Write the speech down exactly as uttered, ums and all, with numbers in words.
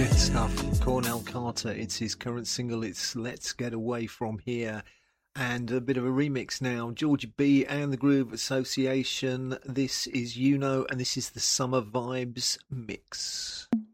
Good stuff. Cornell Carter, it's his current single, it's Let's Get Away From Here. And a bit of a remix now. Georgie B and the Groove Association. This is You Know, and this is the Summer Vibes Mix.